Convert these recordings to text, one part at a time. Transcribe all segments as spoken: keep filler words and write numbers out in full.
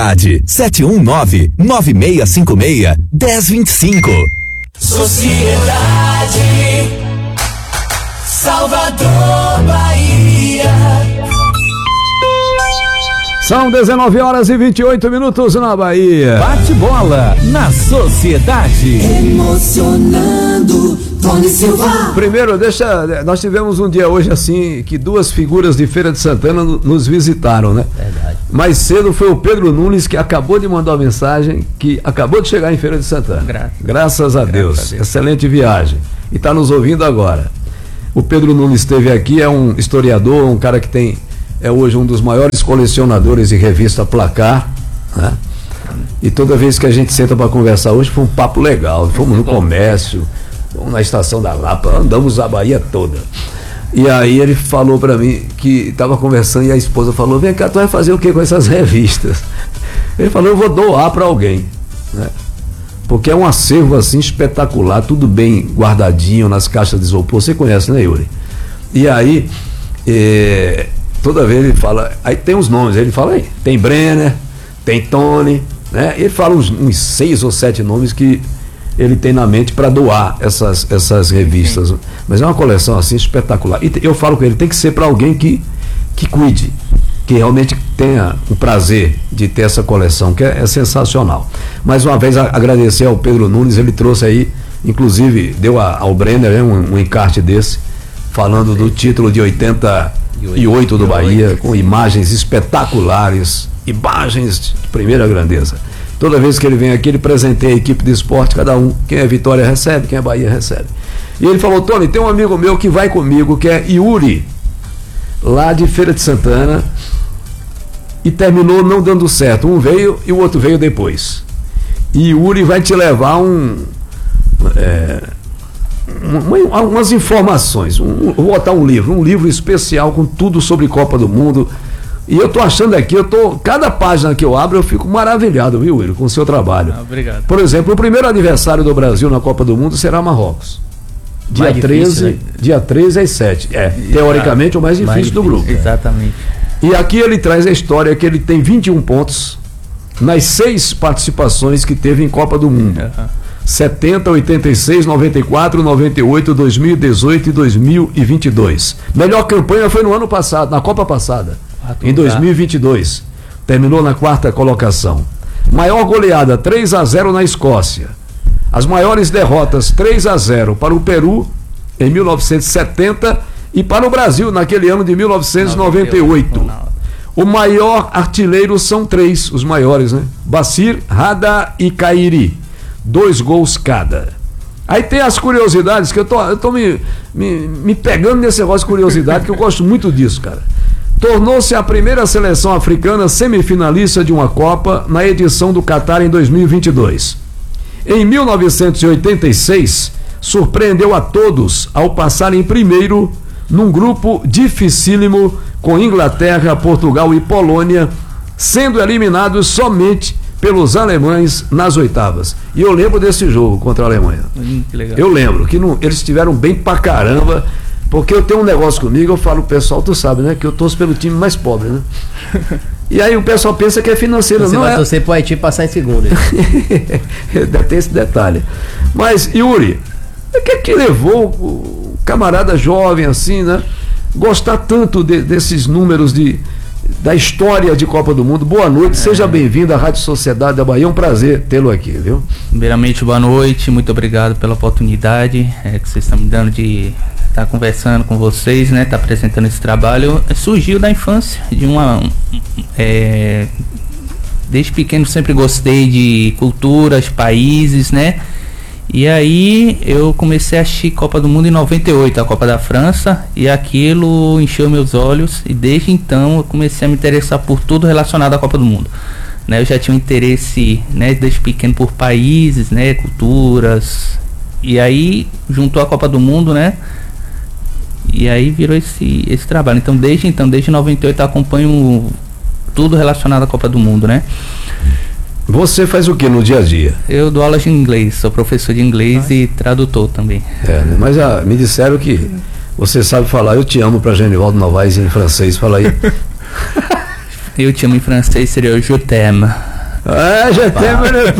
sete um nove, nove seis cinco seis, um zero dois cinco. Sociedade Salvador, Bahia. São dezenove horas e vinte e oito minutos na Bahia. Bate bola na Sociedade. Emocionando, Tony Silva. Primeiro, deixa. Nós tivemos um dia hoje assim que duas figuras de Feira de Santana nos visitaram, né? Verdade. Mais cedo foi o Pedro Nunes, que acabou de mandar uma mensagem, que acabou de chegar em Feira de Santana. Gra- Graças a Graças Deus. a Deus. Excelente viagem. E está nos ouvindo agora. O Pedro Nunes esteve aqui, é um historiador, um cara que tem. É hoje um dos maiores colecionadores de revista Placar, né? E toda vez que a gente senta para conversar hoje foi um papo legal. Fomos no comércio, fomos na estação da Lapa, andamos a Bahia toda. E aí ele falou para mim que estava conversando e a esposa falou: vem cá, tu vai fazer o que com essas revistas? Ele falou: eu vou doar para alguém, né? Porque é um acervo assim espetacular, tudo bem guardadinho nas caixas de isopor. Você conhece, né, Yuri? E aí é, toda vez ele fala, aí tem os nomes, ele fala aí, tem Brenner, tem Tony, né? Ele fala uns, uns seis ou sete nomes que ele tem na mente para doar essas, essas revistas. Sim. Mas é uma coleção assim espetacular. E eu falo com ele, tem que ser para alguém que, que cuide, que realmente tenha o prazer de ter essa coleção, que é, é sensacional. Mais uma vez a, agradecer ao Pedro Nunes, ele trouxe aí, inclusive deu a, ao Brenner, né, um, um encarte desse, falando do título de oitenta e oito do Bahia, com imagens espetaculares, imagens de primeira grandeza. Toda vez que ele vem aqui, ele presenteia a equipe de esporte, cada um, quem é Vitória recebe, quem é Bahia recebe. E ele falou: Tony, tem um amigo meu que vai comigo, que é Yuri, lá de Feira de Santana, e terminou não dando certo. Um veio e o outro veio depois. E Yuri vai te levar um... É, uma, umas informações, um, vou botar um livro, um livro especial com tudo sobre Copa do Mundo. E eu tô achando aqui, eu tô, cada página que eu abro eu fico maravilhado, viu, Will, com o seu trabalho. Ah, obrigado. Por exemplo, o primeiro aniversário do Brasil na Copa do Mundo será Marrocos. Dia Mais treze, difícil, né? dia treze às sete. É, teoricamente o mais difícil, mais do difícil, grupo. Exatamente. E aqui ele traz a história que ele tem vinte e um pontos nas seis participações que teve em Copa do Mundo. Uhum. setenta, oitenta e seis, noventa e quatro, noventa e oito, dois mil e dezoito e dois mil e vinte e dois. Melhor campanha foi no ano passado, na Copa passada, em dois mil e vinte e dois. Terminou na quarta colocação. Maior goleada, três a zero na Escócia. As maiores derrotas, três a zero para o Peru em mil novecentos e setenta e para o Brasil naquele ano de mil novecentos e noventa e oito. O maior artilheiro são três, os maiores, né? Bacir, Rada e Cairi. Dois gols cada. Aí tem as curiosidades, que eu tô, eu tô me, me, me pegando nesse negócio de curiosidade, que eu gosto muito disso, cara. Tornou-se a primeira seleção africana semifinalista de uma Copa na edição do Catar em dois mil e vinte e dois. Em mil novecentos e oitenta e seis, surpreendeu a todos ao passar em primeiro num grupo dificílimo com Inglaterra, Portugal e Polônia, sendo eliminados somente pelos alemães nas oitavas. E eu lembro desse jogo contra a Alemanha. Hum, que legal. Eu lembro que não, eles estiveram bem pra caramba, porque eu tenho um negócio comigo, eu falo, pessoal, tu sabe, né, que eu torço pelo time mais pobre, né? E aí o pessoal pensa que é financeiro. Você não vai é... torcer pro Haiti passar em segundo. Deve ter esse detalhe. Mas, Yuri, o que é que levou o camarada jovem assim, né, gostar tanto de, desses números de, da história de Copa do Mundo? Boa noite, é. Seja bem-vindo à Rádio Sociedade da Bahia, é um prazer tê-lo aqui, viu? Primeiramente, boa noite, muito obrigado pela oportunidade é, que vocês estão me dando de estar conversando com vocês, né, estar apresentando esse trabalho. Surgiu da infância, de uma... É, desde pequeno sempre gostei de culturas, países, né? E aí eu comecei a assistir Copa do Mundo em noventa e oito, a Copa da França, e aquilo encheu meus olhos, e desde então eu comecei a me interessar por tudo relacionado à Copa do Mundo, né? Eu já tinha um interesse, né, desde pequeno por países, né, culturas, e aí juntou a Copa do Mundo, né, e aí virou esse, esse trabalho. Então desde então, desde noventa e oito eu acompanho tudo relacionado à Copa do Mundo, né? Você faz o que no dia a dia? Eu dou aulas de inglês, sou professor de inglês ah. e tradutor também. É, né? Mas ah, me disseram que você sabe falar eu te amo para Genivaldo Novaes em francês, fala aí. Eu te amo em francês seria je t'aime. É, já tem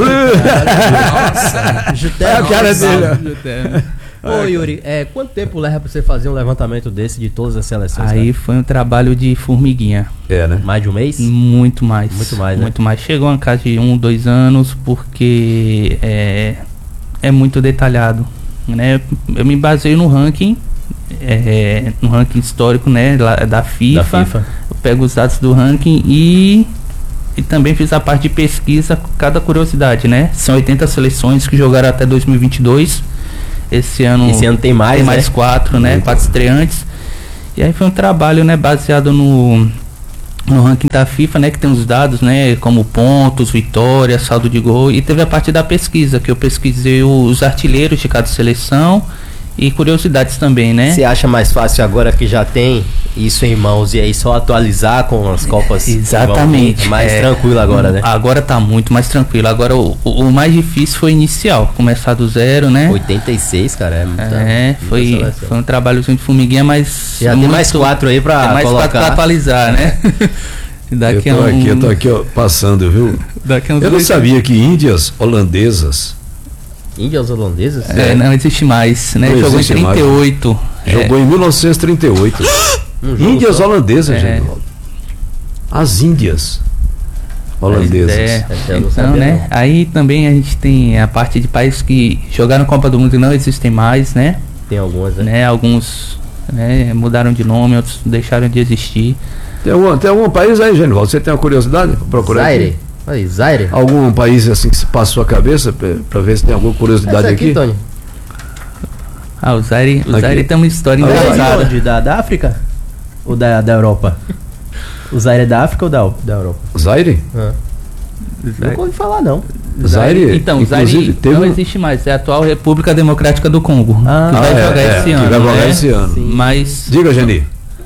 Nossa, é a cara dele. Ô Yuri, é, quanto tempo leva pra você fazer um levantamento desse de todas as seleções? Aí foi um trabalho de formiguinha. É, né? Mais de um mês? Muito mais. Muito mais, né? Muito mais. Chegou a uma casa de um, dois anos, porque é, é muito detalhado, né? Eu me baseio no ranking, é, no ranking histórico, né? lá Da FIFA. Da FIFA. Eu pego os dados do ranking e, e também fiz a parte de pesquisa, cada curiosidade, né? São oitenta seleções que jogaram até dois mil e vinte e dois. Esse ano, Esse ano tem mais, tem né? mais quatro, né? Muito. Quatro estreantes. E aí foi um trabalho, né? Baseado no, no ranking da FIFA, né? Que tem os dados, né? Como pontos, vitórias, saldo de gol. E teve a parte da pesquisa, que eu pesquisei os artilheiros de cada seleção e curiosidades também, né? Você acha mais fácil agora que já tem isso em mãos e aí só atualizar com as Copas? Exatamente. É mais É, tranquilo agora, né? Agora tá muito mais tranquilo. Agora o, o o mais difícil foi inicial, começar do zero, né? oitenta e seis, cara, é muita, É, muita foi, seleção. foi um trabalhozinho de formiguinha, mas. Já tem mais quatro aí pra tem mais colocar. quatro pra atualizar, né? E daqui Eu tô a um, aqui, eu tô aqui ó, passando, viu? Daqui a uns Eu não dois- sabia que índias holandesas Índias holandesas? É, não existe mais, né? Não Jogou existe em trinta e oito. jogou em mil novecentos e trinta e oito. Um jogo Índias só? holandesas, É. gente. As Índias holandesas. É, Essa eu não então, sabia, né? não. Aí também a gente tem a parte de países que jogaram Copa do Mundo e não existem mais, né? Tem algumas, né? né? Alguns né, mudaram de nome, outros deixaram de existir. Tem algum, tem algum país aí, Genivaldo? Você tem uma curiosidade? Pra procurar Zaire. aqui? Aí, Zaire. Algum país assim que se passa a sua cabeça pra, pra ver se tem alguma curiosidade Essa aqui? aqui, Tony. Ah, o Zaire, o Aqui. Zaire tem uma história Ah, Zaire é de engraçada. onde? Da, da África? Ou da, da Europa? O Zaire é da África ou da, da Europa? Zaire? Ah. Nunca ouvi falar, não. Zaire, Então, inclusive, Zaire teve não um- existe mais, é a atual República Democrática do Congo. Ah, que vai é, jogar é, esse que ano. vai jogar né? esse ano. Sim. Mas Diga, Geni.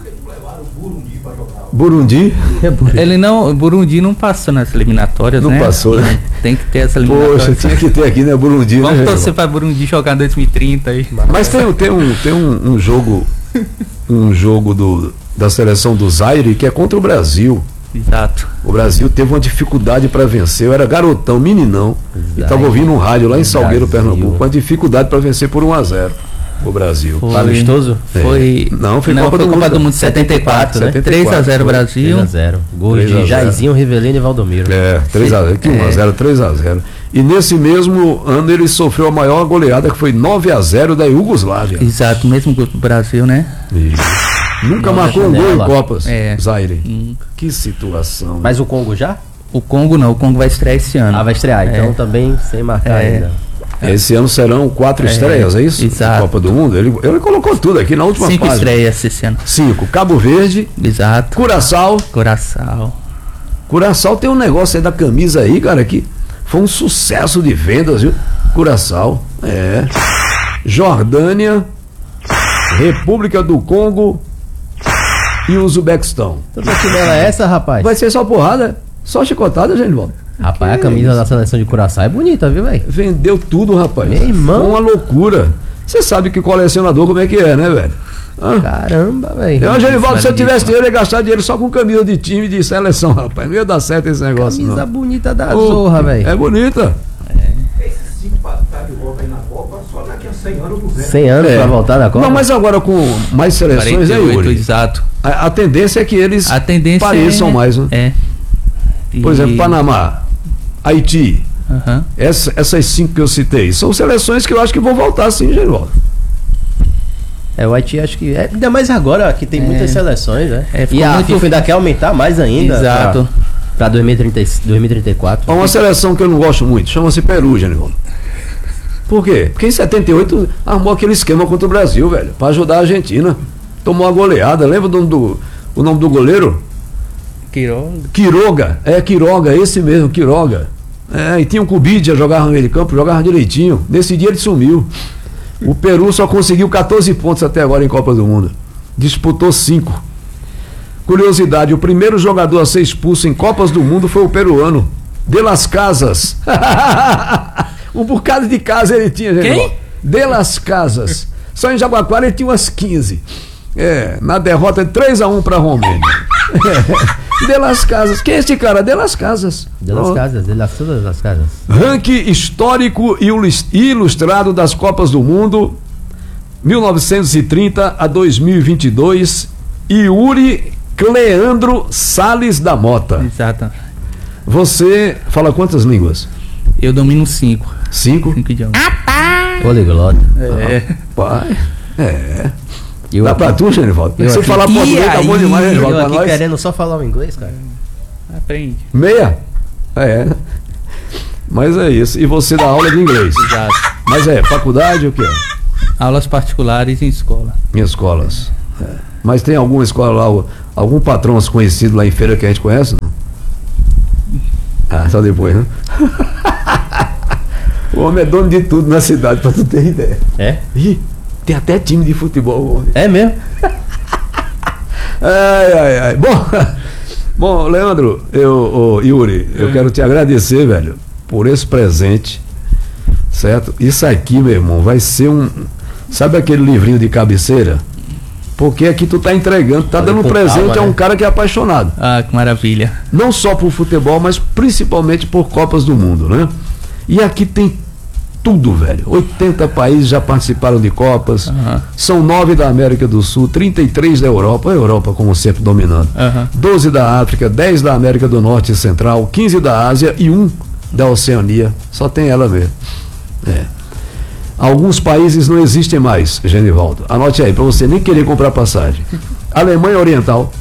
Burundi? ele não, o Burundi não passou nas eliminatórias, Não né? passou, né? Tem que ter essa eliminatória. Poxa, tinha que ter aqui, né? Burundi, né? Vamos Genivaldo? torcer pra Burundi jogar em dois mil e trinta aí. Mas tem, tem, um, tem um, um jogo, um jogo do, da seleção do Zaire que é contra o Brasil. Exato. O Brasil teve uma dificuldade para vencer. Eu era garotão, meninão, e Zaire. estava ouvindo um rádio lá em Salgueiro, Brasil. Pernambuco, uma dificuldade para vencer por um a zero o Brasil. Foi, Amistoso? Foi. Não, foi não, Copa foi do Copa Mundo. do Mundo setenta e quatro, né? setenta e três a quatro, zero foi. Brasil. três a zero. Gol três a de zero. Jairzinho, Rivelino e Valdomiro. É, três a zero, que um a zero, três a zero. E nesse mesmo ano ele sofreu a maior goleada, que foi nove a zero da Iugoslávia. Exato, mesmo grupo do Brasil, né? E nunca Nova marcou um gol em janela. Copas. É. Zaire. Hum. Que situação. Mas o Congo já? O Congo não, o Congo vai estrear esse ano. Ah, vai estrear. É. Então também sem marcar É. ainda. Esse ano serão quatro É, estreias, é isso? exato. Copa do Mundo. Ele, ele colocou tudo aqui na última Cinco página. estreias esse ano. Cinco. Cabo Verde, Exato. Curaçao. Coração. Curaçao tem um negócio aí da camisa aí, cara, que foi um sucesso de vendas, viu? Curaçao. É. Jordânia, República do Congo e Uzbequistão. Toda chinela é essa, rapaz? Vai ser só porrada, só chicotada, Genivaldo. Rapaz, a Que camisa isso? da seleção de Curaçao é bonita, viu, velho? Vendeu tudo, rapaz. Meu irmão. Foi uma loucura. Você sabe que colecionador como é que é, né, velho? Ah. Caramba, velho. Eu, Genivaldo, se eu Vale tivesse disso, dinheiro, eu ia gastar dinheiro só com camisa de time de seleção, rapaz. Não ia dar certo esse negócio, Camisa não. bonita da Ô, zorra, velho. É bonita. cem anos É. pra voltar da Copa. Não, mas agora com mais seleções, quarenta é, e oito, Yuri? exato. A, a tendência é que eles A tendência pareçam é, mais, né? É. Por E- exemplo, Panamá, Haiti, Aham. essa- essas cinco que eu citei, são seleções que eu acho que vão voltar sim, Genivaldo. É, o Haiti acho que. É, ainda mais agora que tem É. muitas seleções, né? É, e ficou a muito- FIFA ainda quer aumentar mais ainda. Exato. Pra, pra dois mil e trinta, dois mil e trinta e quatro. Há uma seleção que eu não gosto muito, chama-se Peru, Genivaldo. Por quê? Porque em setenta e oito armou aquele esquema contra o Brasil, velho, pra ajudar a Argentina. Tomou uma goleada, lembra do, do, o nome do goleiro? Quiroga. Quiroga, é Quiroga, esse mesmo, Quiroga. É, e tinha um Cubidia, jogava no meio de campo, jogava direitinho. Nesse dia ele sumiu. O Peru só conseguiu catorze pontos até agora em Copa do Mundo. Disputou cinco. Curiosidade, o primeiro jogador a ser expulso em Copas do Mundo foi o peruano, De Las Casas. Um bocado de casa ele tinha, gente. Quem? De Las Casas. Só em Jabaquara ele tinha umas quinze. É, na derrota de três a um para a Romênia. De Las Casas. Quem é esse cara? De Las Casas. De Las Ó. Casas, de las todas las casas. Ranking histórico e ilus- ilustrado das Copas do Mundo mil novecentos e trinta a dois mil e vinte e dois. Yuri Cleandro Salles da Mota. Exato. Você fala quantas línguas? Eu domino cinco. Cinco? Cinco idiomas. Poliglota. É. Pai. É. Eu Dá aqui- pra tu, Genivaldo? eu Você aqui- falar português tá bom demais, Eu Genivaldo, pra aqui nós. querendo só falar o inglês, cara. Aprende. Meia? É. Mas é isso. E você dá aula de inglês? Exato. Mas é, faculdade ou o quê? Aulas particulares em escola. Em escolas. É. Mas tem alguma escola lá, algum patrão conhecido lá em Feira que a gente conhece? Não? Ah, só depois, né? O homem é dono de tudo na cidade, pra tu ter ideia. É? Ih, tem até time de futebol, homem. É mesmo? Ai, ai, ai. Bom, bom, Leandro, eu, ô, Yuri, eu quero te agradecer, velho, por esse presente, certo? Isso aqui, meu irmão, vai ser um... Sabe aquele livrinho de cabeceira? Porque aqui tu tá entregando, tá Olha, dando com presente calma, a um né? cara que é apaixonado. Ah, que maravilha. Não só por futebol, mas principalmente por Copas do Mundo, né? E aqui tem tudo, velho. oitenta países já participaram de Copas, Aham. são nove da América do Sul, trinta e três da Europa, a Europa como sempre dominando, Aham. doze da África, dez da América do Norte e Central, quinze da Ásia e um da Oceania. Só tem ela mesmo. É. Alguns países não existem mais, Genivaldo. Anote aí, para você nem querer comprar passagem. Alemanha Oriental,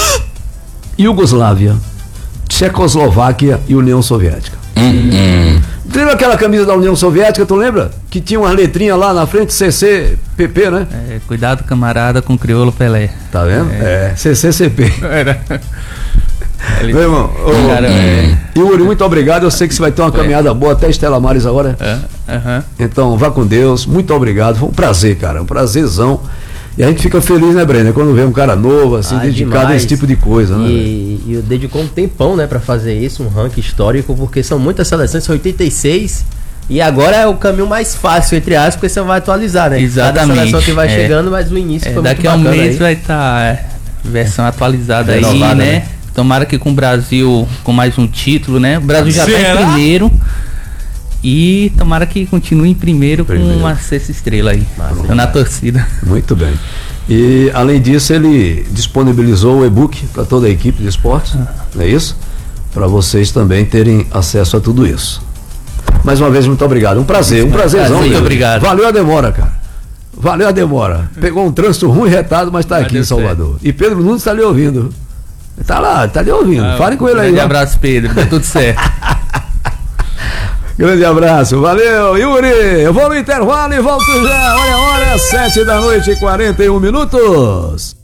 Iugoslávia, Tchecoslováquia e União Soviética. Lembra aquela camisa da União Soviética, tu lembra? Que tinha umas letrinhas lá na frente, C C P P, né? É, cuidado, camarada, com o crioulo Pelé. Tá vendo? É, C C C P. Era. Ele- Meu irmão, ô, Cara, é. Yuri, muito obrigado. Eu sei que você vai ter uma caminhada boa até Estela Maris agora. É, aham. Então, vá com Deus. Muito obrigado. Foi um prazer, cara. Um prazerzão. E a gente fica feliz, né, Breno? Quando vê um cara novo, assim, Ah, dedicado a demais. esse tipo de coisa, né? velho? E, e eu dedicou um tempão, né, pra fazer isso, um ranking histórico, porque são muitas seleções, são oitenta e seis. E agora é o caminho mais fácil, entre aspas, porque você vai atualizar, né? Exatamente, Cada seleção que vai é. chegando, mas o início É, foi daqui muito a um bacana mês aí. vai estar versão atualizada aí, Renovada, né? né? Tomara que com o Brasil com mais um título, né? O Brasil já está em Será? primeiro. E tomara que continue em primeiro, Primeiro. com uma sexta estrela aí. Massa. Tô na torcida. Muito bem. E, além disso, ele disponibilizou o e-book para toda a equipe de esportes, não é isso? Para vocês também terem acesso a tudo isso. Mais uma vez, muito obrigado. Um prazer, um prazerzão. Muito Yuri. obrigado. Valeu a demora, cara. Valeu a demora. Pegou um trânsito ruim e retado, mas está Mas aqui em deu Salvador. E Pedro Nunes está lhe ouvindo. Tá lá, tá lhe ouvindo. Fale com ele aí. Grande ó. abraço, Pedro. Tá tudo certo. Grande abraço, valeu, Yuri. Eu vou no intervalo e volto já. Olha a hora, sete da noite e quarenta e um minutos.